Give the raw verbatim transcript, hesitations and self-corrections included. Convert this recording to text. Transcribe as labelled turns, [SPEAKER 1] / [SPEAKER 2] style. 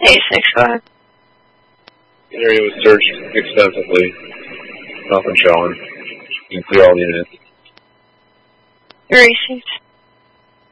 [SPEAKER 1] eight six, go ahead.
[SPEAKER 2] The area was searched extensively. Nothing showing. You can clear all the units.
[SPEAKER 1] Your receipts.